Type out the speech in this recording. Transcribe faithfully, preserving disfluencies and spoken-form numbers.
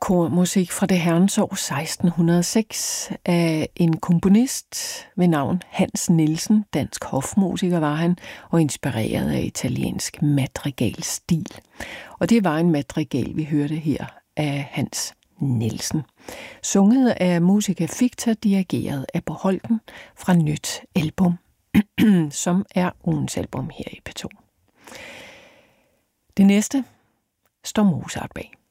kormusik fra det herrens år seksten hundrede og seks af en komponist ved navn Hans Nielsen. Dansk hofmusiker var han, og inspireret af italiensk madrigalstil. Og det var en madrigal, vi hørte her af Hans Nielsen. Sunget af Musica Ficta, dirigeret af Bo Holten fra Nyt Album, som er ugens album her i P to. Det næste står Mozart bag.